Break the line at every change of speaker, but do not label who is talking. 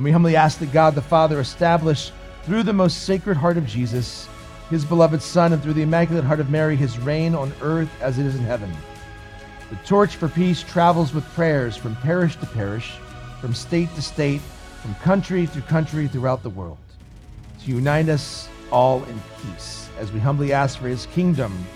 And we humbly ask that God the Father establish through the most sacred heart of Jesus, his beloved Son, and through the Immaculate Heart of Mary, his reign on earth as it is in heaven. The torch for peace travels with prayers from parish to parish, from state to state, from country to country throughout the world, to unite us all in peace, as we humbly ask for his kingdom